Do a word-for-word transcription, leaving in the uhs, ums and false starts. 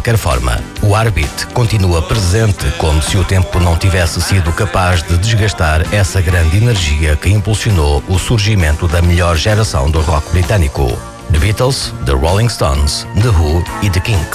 qualquer forma, o R B continua presente como se o tempo não tivesse sido capaz de desgastar essa grande energia que impulsionou o surgimento da melhor geração do rock britânico: The Beatles, The Rolling Stones, The Who e The Kinks.